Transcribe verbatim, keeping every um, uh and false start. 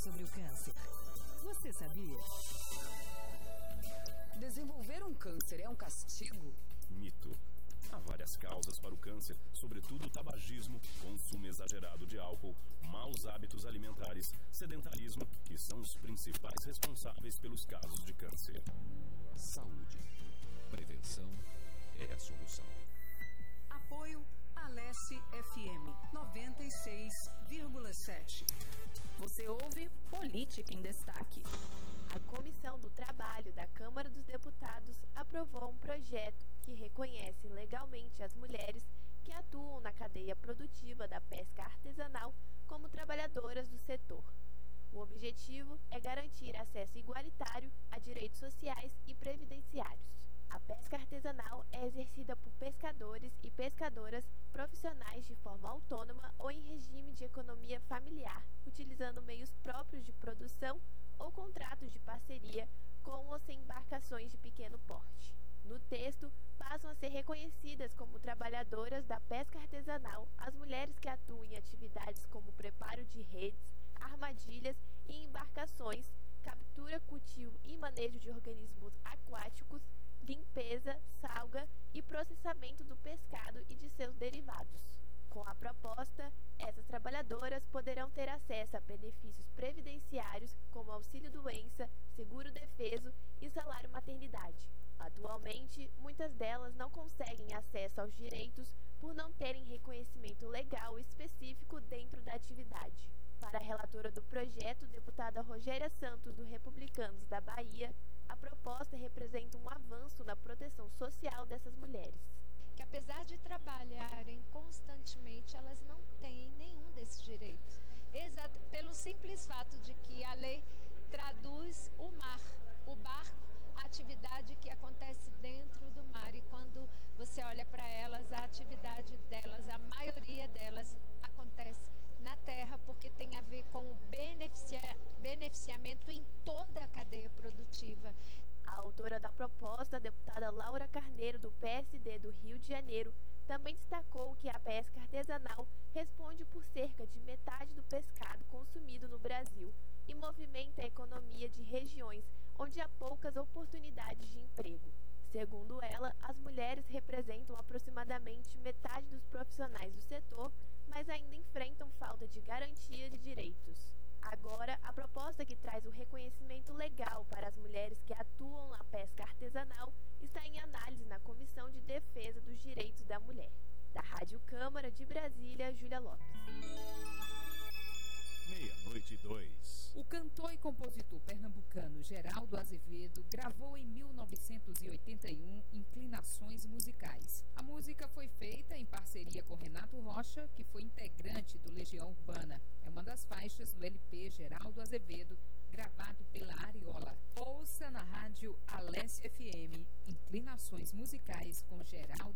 sobre o câncer. Você sabia? Desenvolver um câncer é um castigo? Mito. Há várias causas para o câncer, sobretudo o tabagismo, consumo exagerado de álcool, maus hábitos alimentares, sedentarismo, que são os principais responsáveis pelos casos de câncer. Saúde. Prevenção é a solução. Apoio Alesse F M noventa e seis vírgula sete. Você ouve Política em Destaque. A Comissão do Trabalho da Câmara dos Deputados aprovou um projeto que reconhece legalmente as mulheres que atuam na cadeia produtiva da pesca artesanal como trabalhadoras do setor. O objetivo é garantir acesso igualitário a direitos sociais e previdenciários. A pesca artesanal é exercida por pescadores e pescadoras profissionais de forma autônoma ou em regime de economia familiar, utilizando meios próprios de produção ou contratos de parceria com ou sem embarcações de pequeno porte. No texto, passam a ser reconhecidas como trabalhadoras da pesca artesanal as mulheres que atuam em atividades como preparo de redes, armadilhas e embarcações, captura, cultivo e manejo de organismos aquáticos, limpeza, salga e processamento do pescado e de seus derivados. Com a proposta, essas trabalhadoras poderão ter acesso a benefícios previdenciários como auxílio-doença, seguro-defeso e salário-maternidade. Atualmente, muitas delas não conseguem acesso aos direitos por não terem reconhecimento legal específico dentro da atividade. Para a relatora do projeto, deputada Rogéria Santos, do Republicanos da Bahia, a proposta representa um avanço na proteção social dessas mulheres. Que apesar de trabalharem constantemente, elas não têm nenhum desses direitos. Exato, pelo simples fato de que a lei traduz o mar, o barco, a atividade que acontece dentro do mar. E quando você olha para elas, a atividade delas, a maioria delas, acontece na terra, porque tem a ver com o beneficia, beneficiamento em toda a cadeia produtiva. A autora da proposta, a deputada Laura Carneiro, do P S D do Rio de Janeiro, também destacou que a pesca artesanal responde por cerca de metade do pescado consumido no Brasil e movimenta a economia de regiões onde há poucas oportunidades de emprego. Segundo ela, as mulheres representam aproximadamente metade dos profissionais do setor, mas ainda enfrentam falta de garantia de direitos. Agora, a proposta que traz o reconhecimento legal para as mulheres que atuam na pesca artesanal está em análise na Comissão de Defesa dos Direitos da Mulher. Da Rádio Câmara de Brasília, Júlia Lopes. Meia-noite e dois. O cantor e compositor pernambucano Geraldo Azevedo gravou em mil novecentos e oitenta e um Inclinações Musicais. A música foi feita em parceria com Renato Rocha, que foi integrante do Legião Urbana. É uma das faixas do L P Geraldo Azevedo, gravado pela Ariola. Ouça na rádio Alesse F M, Inclinações Musicais com Geraldo